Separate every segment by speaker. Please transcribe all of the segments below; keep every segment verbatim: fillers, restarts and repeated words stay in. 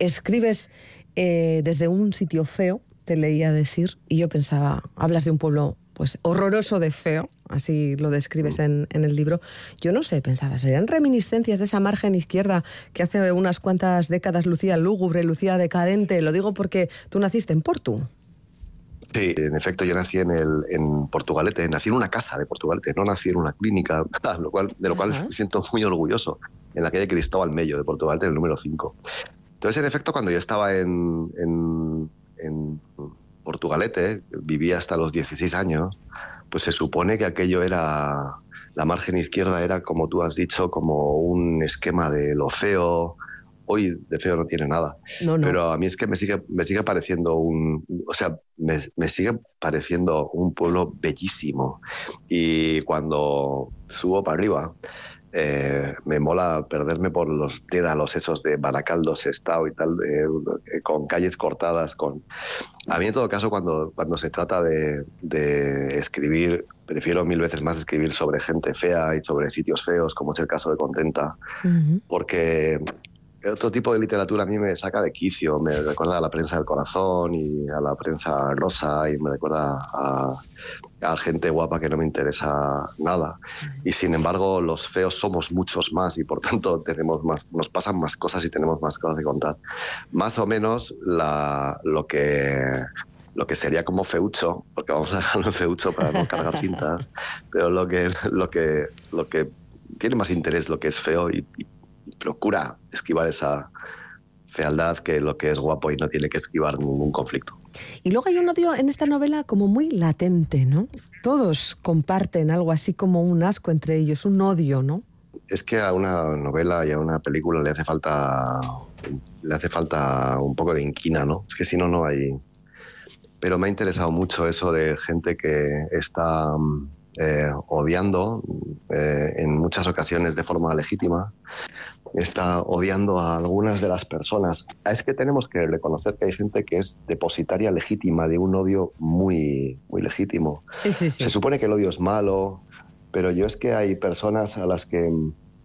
Speaker 1: escribes eh, desde un sitio feo, te leía decir, y yo pensaba, hablas de un pueblo pues horroroso de feo, así lo describes en, en el libro. Yo no sé, pensaba, ¿serían reminiscencias de esa margen izquierda que hace unas cuantas décadas lucía lúgubre, lucía decadente? Lo digo porque tú naciste en Portu.
Speaker 2: Sí, en efecto, yo nací en, el, en Portugalete, nací en una casa de Portugalete, no nací en una clínica, lo cual, de lo cual
Speaker 1: Ajá.
Speaker 2: me siento muy orgulloso, en la calle Cristóbal Mello de Portugalete, el número cinco. Entonces, en efecto, cuando yo estaba en, en, en Portugalete, vivía hasta los dieciséis años, pues se supone que aquello era, la margen izquierda era, como tú has dicho, como un esquema de lo feo. Hoy de feo no tiene nada,
Speaker 1: No, no.
Speaker 2: pero a mí es que me sigue, me sigue pareciendo un, o sea, me, me sigue pareciendo un pueblo bellísimo. Y cuando subo para arriba, eh, me mola perderme por los dédalos esos de Baracaldo, Sestao y tal, eh, con calles cortadas, con... A mí, en todo caso, cuando, cuando se trata de, de escribir, prefiero mil veces más escribir sobre gente fea y sobre sitios feos, como es el caso de Contenta, uh-huh. porque otro tipo de literatura a mí me saca de quicio, me recuerda a la prensa del corazón y a la prensa rosa y me recuerda a, a gente guapa que no me interesa nada. Y sin embargo, los feos somos muchos más y por tanto tenemos más, nos pasan más cosas y tenemos más cosas que contar. Más o menos la, lo que... lo que sería como feucho, porque vamos a dejarlo en feucho para no cargar cintas, pero lo que, lo que, lo que tiene más interés, lo que es feo y, y procura esquivar esa fealdad que lo que es guapo y no tiene que esquivar ningún conflicto.
Speaker 1: Y luego hay un odio en esta novela como muy latente, ¿no? Todos comparten algo así como un asco entre ellos, un odio, ¿no?
Speaker 2: Es que a una novela y a una película le hace falta, le hace falta un poco de inquina, ¿no? Es que si no, no hay... Pero me ha interesado mucho eso de gente que está eh, odiando eh, en muchas ocasiones de forma legítima, está odiando a algunas de las personas. Es que tenemos que reconocer que hay gente que es depositaria legítima de un odio muy, muy legítimo.
Speaker 1: Sí, sí, sí.
Speaker 2: Se supone que el odio es malo, pero yo es que hay personas a las que,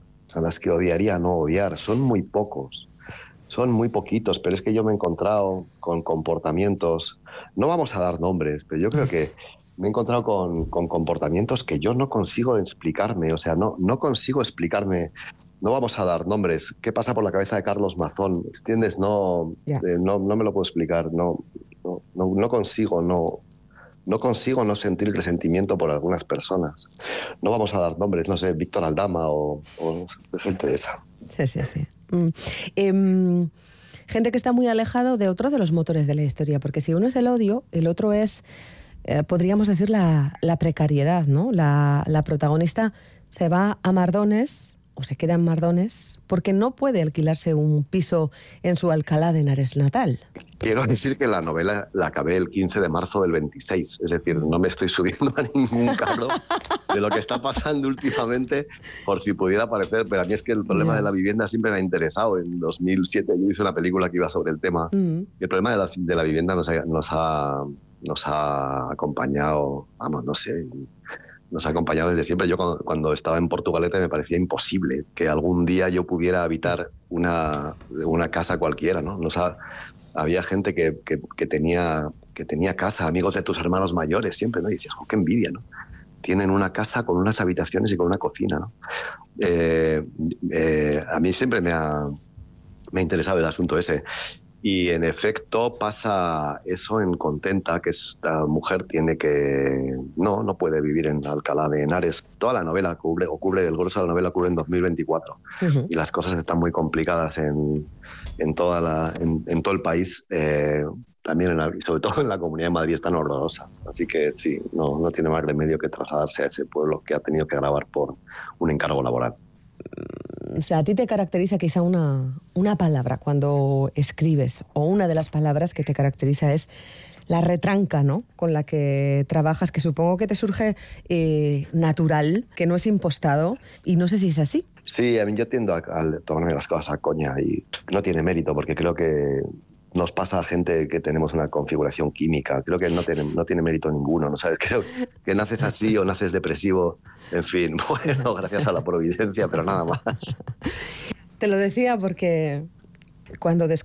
Speaker 2: a las que odiaría no odiar. Son muy pocos. Son muy poquitos, pero es que yo me he encontrado con comportamientos, no vamos a dar nombres, pero yo creo que me he encontrado con, con comportamientos que yo no consigo explicarme, o sea, no, no consigo explicarme, no vamos a dar nombres, qué pasa por la cabeza de Carlos Mazón, ¿entiendes? No,
Speaker 1: yeah.
Speaker 2: eh, no, no me lo puedo explicar, no, no, no, no consigo, no, no consigo no sentir resentimiento por algunas personas. No vamos a dar nombres, no sé, Víctor Aldama o, o gente de esa.
Speaker 1: Sí, sí, sí. Mm. Eh, gente que está muy alejado de otro de los motores de la historia, porque si uno es el odio, el otro es, eh, podríamos decir, la, la precariedad, ¿no? La, la protagonista se va a Mardones, o se queda en Mardones, porque no puede alquilarse un piso en su Alcalá de Henares natal.
Speaker 2: Quiero decir que la novela la acabé el quince de marzo del veintiséis, es decir, no me estoy subiendo a ningún carro de lo que está pasando últimamente, por si pudiera parecer, pero a mí es que el problema yeah. de la vivienda siempre me ha interesado. En dos mil siete yo hice una película que iba sobre el tema, mm. y el problema de la, de la vivienda nos ha, nos, ha, nos ha acompañado, vamos, no sé... nos ha acompañado desde siempre. Yo cuando, cuando estaba en Portugalete me parecía imposible que algún día yo pudiera habitar una, una casa cualquiera, ¿no? Nos ha, había gente que, que, que, tenía, que tenía casa, amigos de tus hermanos mayores siempre, ¿no? Y dices, oh, qué envidia, ¿no? Tienen una casa con unas habitaciones y con una cocina, ¿no? Eh, eh, a mí siempre me ha, me ha interesado el asunto ese. Y en efecto pasa eso en Contenta, que esta mujer tiene que... No, no puede vivir en Alcalá de Henares. Toda la novela ocurre, ocurre el grueso de la novela ocurre en dos mil veinticuatro. Uh-huh. Y las cosas están muy complicadas en, en, toda la, en, en todo el país. Eh, también, en la, sobre todo en la Comunidad de Madrid, están horrorosas. Así que sí, no, no tiene más remedio que trasladarse a ese pueblo que ha tenido que grabar por un encargo laboral.
Speaker 1: O sea, a ti te caracteriza quizá una, una palabra cuando escribes, o una de las palabras que te caracteriza es la retranca, ¿no?, con la que trabajas, que supongo que te surge eh, natural, que no es impostado, y no sé si es así.
Speaker 2: Sí, a mí yo tiendo a, a tomarme las cosas a coña y no tiene mérito, porque creo que nos pasa a gente que tenemos una configuración química. Creo que no tiene, no tiene mérito ninguno, ¿no sabes? Creo que naces así o naces depresivo. En fin, bueno, gracias a la providencia, pero nada más.
Speaker 1: Te lo decía porque cuando